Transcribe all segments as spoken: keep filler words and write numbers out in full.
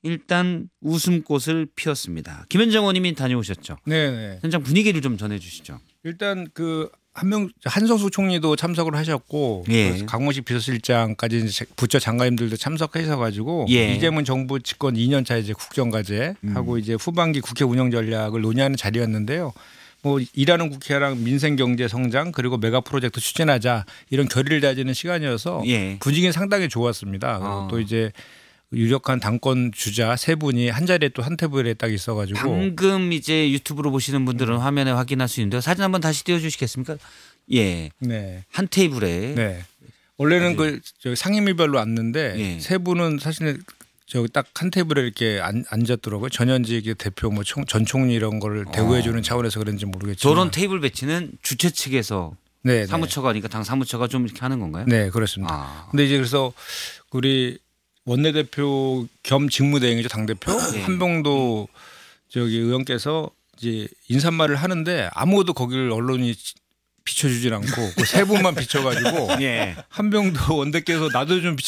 일단 웃음꽃을 피웠습니다. 김현정 의원님이 다녀오셨죠. 네네. 현장 분위기를 좀 전해주시죠. 일단 그 한명 한성수 총리도 참석을 하셨고 예. 강원식 비서실장까지 이제 부처 장관님들도 참석하셔가지고 예. 이재명 정부 집권 이 년 차 이제 국정과제 음. 하고 이제 후반기 국회 운영 전략을 논의하는 자리였는데요. 뭐 일하는 국회랑 민생 경제 성장 그리고 메가 프로젝트 추진하자 이런 결의를 다지는 시간이어서 예. 분위기는 상당히 좋았습니다. 그리고 어. 또 이제 유력한 당권 주자 세 분이 한 자리에 또 한 테이블에 딱 있어가지고 방금 이제 유튜브로 보시는 분들은 화면에 확인할 수 있는데 사진 한번 다시 띄워주시겠습니까? 예, 네. 한 테이블에 네. 원래는 그 저 상임위별로 앉는데 예. 세 분은 사실은 저기 딱 한 테이블에 이렇게 앉, 앉았더라고요. 전현직 대표 뭐 전 총리 이런 거를 대우해 주는 차원에서 그런지 모르겠지만 저런 테이블 배치는 주최 측에서 네, 네. 사무처가 아니까 당 사무처가 좀 이렇게 하는 건가요? 네, 그렇습니다. 아. 근데 이제 그래서 우리 원내대표 겸 직무대행이죠 당대표 예. 한병도 저기 의원께서 이제 인사말을 하는데 아무도 거기를 언론이 비춰주질 않고 그 세 분만 비춰가지고 예. 한병도 원대께서 나도 좀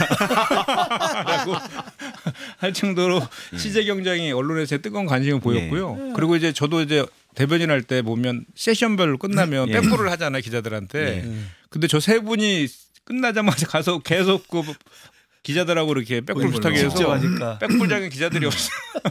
비춰달라라고 할 정도로 취재 경쟁이 언론에서 뜨거운 관심을 보였고요. 그리고 이제 저도 이제 대변인 할 때 보면 세션별로 끝나면 예. 백보를 하잖아요 기자들한테. 예. 근데 저 세 분이 끝나자마자 가서 계속 그 기자들하고 이렇게 백불 부탁해 직접 해서 하니까. 백불장인 기자들이 없어요.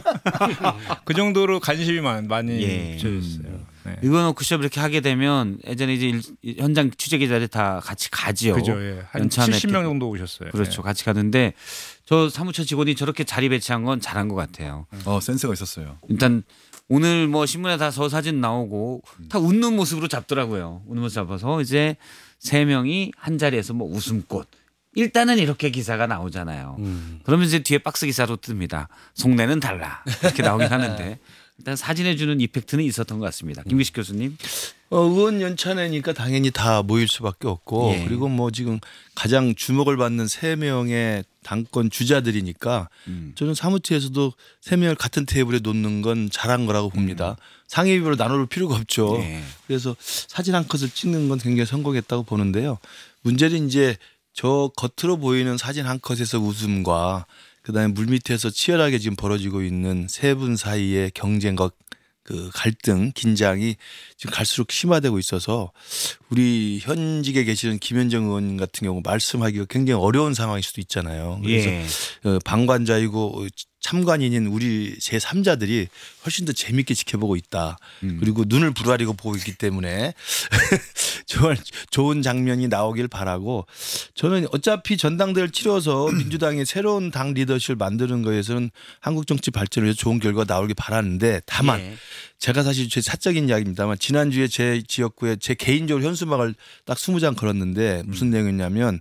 그 정도로 관심이 많- 많이 예. 붙여졌어요. 네. 이거 워크숍 이렇게 하게 되면 예전에 이제 일- 현장 취재 기자들 다 같이 가지요. 그죠. 예. 한 연찬회 칠십 명 때. 정도 오셨어요. 그렇죠. 같이 가는데 저 사무처 직원이 저렇게 자리 배치한 건 잘한 것 같아요. 어 센스가 있었어요. 일단 오늘 뭐 신문에 다 저 사진 나오고 다 웃는 모습으로 잡더라고요. 웃는 모습 잡아서 이제 세 명이 한 자리에서 뭐 웃음꽃. 일단은 이렇게 기사가 나오잖아요. 음. 그러면 이제 뒤에 박스 기사로 뜹니다. 속내는 달라. 이렇게 나오긴 하는데 일단 사진해 주는 이펙트는 있었던 것 같습니다. 김기식 교수님. 어, 의원 연찬회니까 당연히 다 모일 수밖에 없고 예. 그리고 뭐 지금 가장 주목을 받는 세 명의 당권 주자들이니까 음. 저는 사무처에서도 세 명을 같은 테이블에 놓는 건 잘한 거라고 봅니다. 상임위별로 나눌 필요가 없죠. 예. 그래서 사진 한 컷을 찍는 건 굉장히 성공했다고 보는데요. 문제는 이제 저 겉으로 보이는 사진 한 컷에서 웃음과 그다음에 물밑에서 치열하게 지금 벌어지고 있는 세 분 사이의 경쟁과 그 갈등, 긴장이 지금 갈수록 심화되고 있어서 우리 현직에 계시는 김현정 의원 같은 경우 말씀하기가 굉장히 어려운 상황일 수도 있잖아요. 그래서 예. 어, 방관자이고 참관인인 우리 제삼자들이 훨씬 더 재밌게 지켜보고 있다. 음. 그리고 눈을 부라리고 보고 있기 때문에 정말 좋은 장면이 나오길 바라고 저는 어차피 전당대회를 치러서 민주당의 새로운 당 리더십을 만드는 거에서는 한국 정치 발전을 위해서 좋은 결과가 나오길 바라는데 다만 예. 제가 사실 제 사적인 이야기입니다만 지난주에 제 지역구에 제 개인적으로 현수막을 딱 스무 장 걸었는데 무슨 내용이었냐면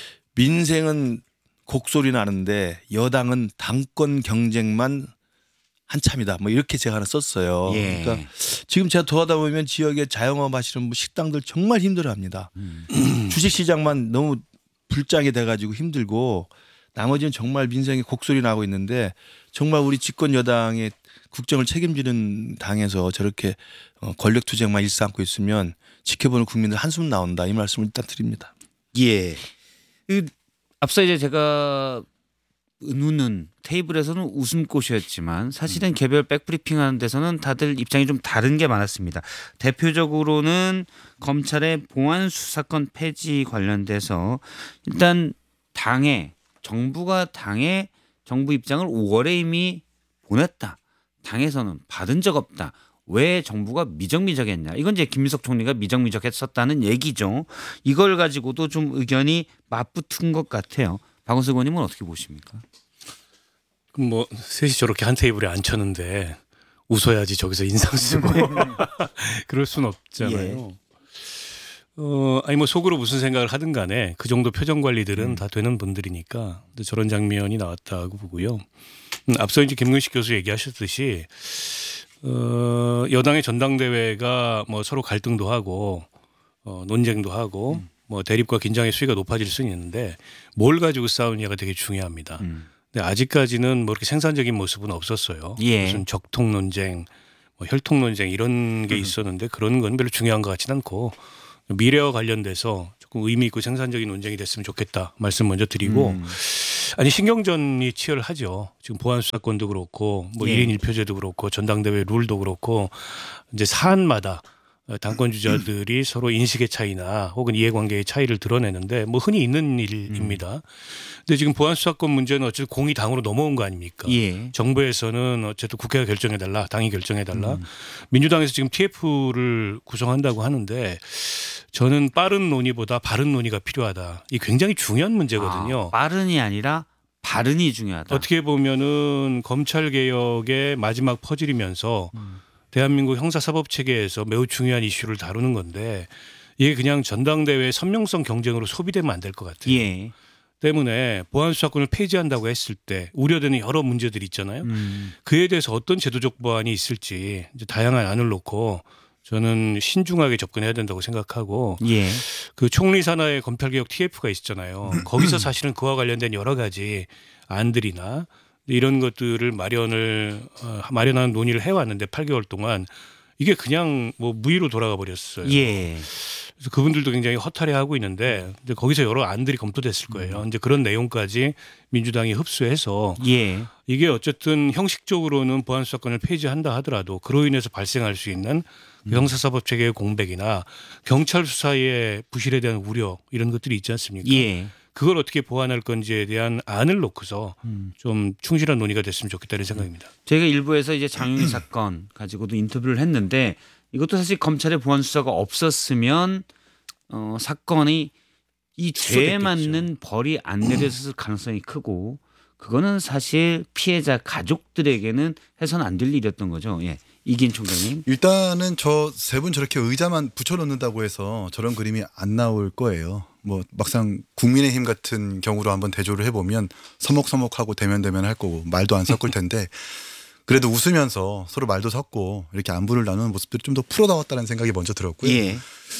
민생은 곡소리 나는데 여당은 당권 경쟁만 한참이다. 뭐 이렇게 제가 하나 썼어요. 예. 그러니까 지금 제가 돌아다 보면 지역에 자영업 하시는 뭐 식당들 정말 힘들어합니다. 음. 주식시장만 너무 불장이 돼가지고 힘들고 나머지는 정말 민생이 곡소리 나고 있는데 정말 우리 집권 여당의 국정을 책임지는 당에서 저렇게 권력 투쟁만 일삼고 있으면 지켜보는 국민들 한숨 나온다. 이 말씀을 일단 드립니다. 예. 그 앞서 이제 제가 은우는 테이블에서는 웃음꽃이었지만 사실은 개별 백브리핑 하는 데서는 다들 입장이 좀 다른 게 많았습니다. 대표적으로는 검찰의 보안 수사권 폐지 관련돼서 일단 당에 정부가 당에 정부 입장을 오월에 이미 보냈다. 당에서는 받은 적 없다. 왜 정부가 미적미적했냐. 이건 이제 김민석 총리가 미적미적했었다는 얘기죠. 이걸 가지고도 좀 의견이 맞붙은 것 같아요. 박원석 의원님은 어떻게 보십니까? 그럼 뭐 셋이 저렇게 한 테이블에 앉혔는데 웃어야지 저기서 인상 쓰고 그럴 순 없잖아요. 어 아니 뭐 속으로 무슨 생각을 하든 간에 그 정도 표정 관리들은 음. 다 되는 분들이니까 근데 저런 장면이 나왔다고 보고요. 음, 앞서 이제 김근식 교수 얘기하셨듯이 어 여당의 전당대회가 뭐 서로 갈등도 하고 어 논쟁도 하고 음. 뭐 대립과 긴장의 수위가 높아질 수는 있는데 뭘 가지고 싸우느냐가 되게 중요합니다. 음. 근데 아직까지는 뭐 이렇게 생산적인 모습은 없었어요. 예. 무슨 적통 논쟁, 뭐 혈통 논쟁 이런 게 있었는데 그런 건 별로 중요한 것 같지는 않고 미래와 관련돼서 그 의미 있고 생산적인 논쟁이 됐으면 좋겠다 말씀 먼저 드리고 음. 아니 신경전이 치열하죠. 지금 보안 수사권도 그렇고 뭐 예. 일 인 일 표제도 그렇고 전당대회 룰도 그렇고 이제 사안마다 당권 주자들이 서로 인식의 차이나 혹은 이해관계의 차이를 드러내는데 뭐 흔히 있는 일입니다. 근데 지금 보안 수사권 문제는 어쨌든 공이 당으로 넘어온 거 아닙니까? 예. 정부에서는 어쨌든 국회가 결정해달라, 당이 결정해달라. 음. 민주당에서 지금 티에프를 구성한다고 하는데 저는 빠른 논의보다 바른 논의가 필요하다. 이 굉장히 중요한 문제거든요. 아, 빠른이 아니라 바른이 중요하다. 어떻게 보면은 검찰 개혁의 마지막 퍼즐이면서 음. 대한민국 형사사법 체계에서 매우 중요한 이슈를 다루는 건데 이게 그냥 전당대회 선명성 경쟁으로 소비되면 안 될 것 같아요. 예. 때문에 보안 수사권을 폐지한다고 했을 때 우려되는 여러 문제들이 있잖아요. 음. 그에 대해서 어떤 제도적 보완이 있을지 이제 다양한 안을 놓고 저는 신중하게 접근해야 된다고 생각하고 예. 그 총리 산하의 검찰개혁 티에프가 있잖아요. 거기서 사실은 그와 관련된 여러 가지 안들이나 이런 것들을 마련을 어, 마련하는 논의를 해왔는데 팔 개월 동안 이게 그냥 뭐 무의로 돌아가 버렸어요. 예. 그래서 그분들도 굉장히 허탈해하고 있는데 이제 거기서 여러 안들이 검토됐을 거예요. 이제 그런 내용까지 민주당이 흡수해서 예. 이게 어쨌든 형식적으로는 보안 수사권을 폐지한다 하더라도 그로 인해서 발생할 수 있는 그 형사사법 체계의 공백이나 경찰 수사의 부실에 대한 우려 이런 것들이 있지 않습니까? 예. 그걸 어떻게 보완할 건지에 대한 안을 놓고서 음. 좀 충실한 논의가 됐으면 좋겠다는 생각입니다. 저희가 일부에서 이제 장윤희 사건 가지고도 인터뷰를 했는데 이것도 사실 검찰의 보안 수사가 없었으면 어, 사건이 이 죄에 축소됐겠죠. 맞는 벌이 안 내려졌을 가능성이 크고 그거는 사실 피해자 가족들에게는 해서는 안 될 일이었던 거죠. 예. 이긴 총장님. 일단은 저 세 분 저렇게 의자만 붙여놓는다고 해서 저런 그림이 안 나올 거예요. 뭐 막상 국민의힘 같은 경우로 한번 대조를 해보면 서먹서먹하고 대면대면 할 거고 말도 안 섞을 텐데 그래도 웃으면서 서로 말도 섞고 이렇게 안부를 나누는 모습들이 좀 더 풀어나왔다는 생각이 먼저 들었고요. 예.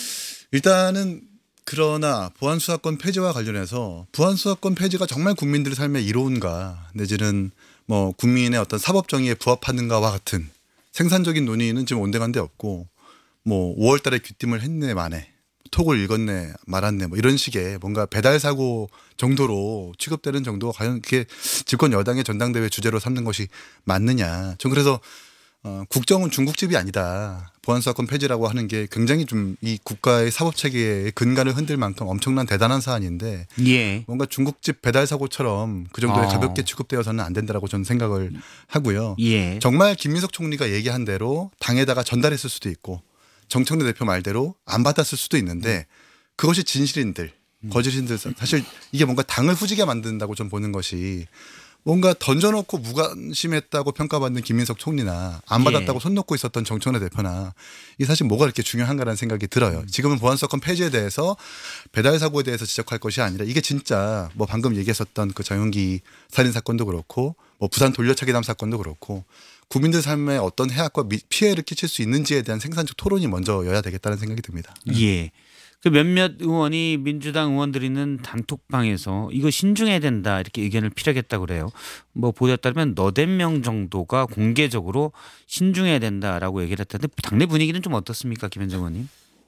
일단은 그러나 보안수사권 폐지와 관련해서 보안수사권 폐지가 정말 국민들의 삶에 이로운가 내지는 뭐 국민의 어떤 사법정의에 부합하는가와 같은 생산적인 논의는 지금 온데간데 없고 뭐 오월 달에 귀띔을 했네 마네 톡을 읽었네 말았네 뭐 이런 식의 뭔가 배달 사고 정도로 취급되는 정도가 과연 그게 집권 여당의 전당대회 주제로 삼는 것이 맞느냐. 전 그래서 어, 국정은 중국집이 아니다. 보안수사권 폐지라고 하는 게 굉장히 좀 이 국가의 사법체계의 근간을 흔들 만큼 엄청난 대단한 사안인데 예. 뭔가 중국집 배달 사고처럼 그 정도에 어. 가볍게 취급되어서는 안 된다라고 저는 생각을 하고요. 예. 정말 김민석 총리가 얘기한 대로 당에다가 전달했을 수도 있고 정청래 대표 말대로 안 받았을 수도 있는데 그것이 진실인들 거짓인들 사실 이게 뭔가 당을 후지게 만든다고 좀 보는 것이 뭔가 던져놓고 무관심했다고 평가받는 김민석 총리나 안 받았다고 예. 손 놓고 있었던 정청래 대표나 이게 사실 뭐가 그렇게 중요한가라는 생각이 들어요. 지금은 보안수사권 폐지에 대해서 배달 사고에 대해서 지적할 것이 아니라 이게 진짜 뭐 방금 얘기했었던 그 정윤기 살인 사건도 그렇고 뭐 부산 돌려차기담 사건도 그렇고 국민들 삶에 어떤 해악과 피해를 끼칠 수 있는지에 대한 생산적 토론이 먼저여야 되겠다는 생각이 듭니다. 예. 그 몇몇 의원이 민주당 의원들이 있는 단톡방에서 이거 신중해야 된다 이렇게 의견을 피력했다고 그래요. 뭐 보도에 따르면 너댓 명 정도가 공개적으로 신중해야 된다라고 얘기를 했다는데 당내 분위기는 좀 어떻습니까, 김현정 의원님?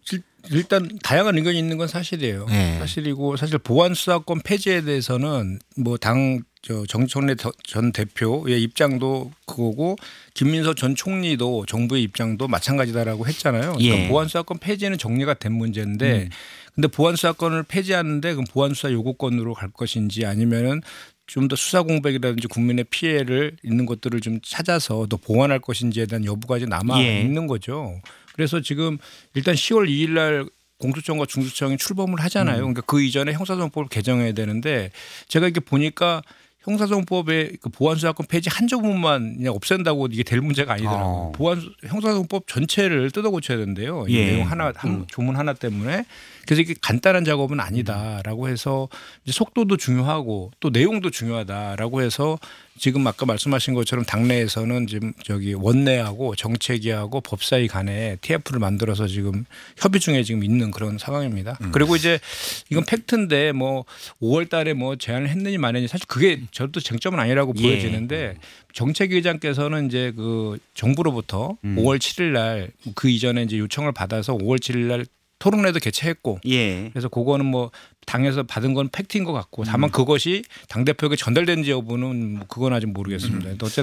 일단 다양한 의견이 있는 건 사실이에요. 네. 사실이고 사실 보안 수사권 폐지에 대해서는 뭐 당 저 정청래 전 대표의 입장도 그거고 김민석 전 총리도 정부의 입장도 마찬가지다라고 했잖아요. 그러니까 예. 보안 수사권 폐지는 정리가 된 문제인데 음. 근데 보안 수사권을 폐지하는데 그럼 보안 수사 요구권으로 갈 것인지 아니면은 좀 더 수사 공백이라든지 국민의 피해를 있는 것들을 좀 찾아서 더 보완할 것인지에 대한 여부가 이제 남아 예. 있는 거죠. 그래서 지금 일단 시월 이일 날 공수처과 중수청이 출범을 하잖아요. 그러니까 그 이전에 형사소송법을 개정해야 되는데 제가 이렇게 보니까 형사소송법의 그 보안수사권 폐지 한 조문만 그냥 없앤다고 이게 될 문제가 아니더라고요. 어. 보안 형사소송법 전체를 뜯어 고쳐야 된대요. 이 예. 내용 하나 한 조문 하나 때문에 그래서 이게 간단한 작업은 아니다라고 해서 이제 속도도 중요하고 또 내용도 중요하다라고 해서 지금 아까 말씀하신 것처럼 당내에서는 지금 저기 원내하고 정책위하고 법사위 간에 티에프를 만들어서 지금 협의 중에 지금 있는 그런 상황입니다. 음. 그리고 이제 이건 팩트인데 뭐 오월 달에 뭐 제안을 했느니 마느니 사실 그게 저도 쟁점은 아니라고 예. 보여지는데 정책위 의장께서는 이제 그 정부로부터 음. 오월 칠일 날 그 이전에 이제 요청을 받아서 오월 칠일 날 토론회도 개최했고 예. 그래서 그거는 뭐 당에서 받은 건 팩트인 것 같고 다만 그것이 당 대표에게 전달된지 여부는 뭐 그건 아직 모르겠습니다. 어쨌든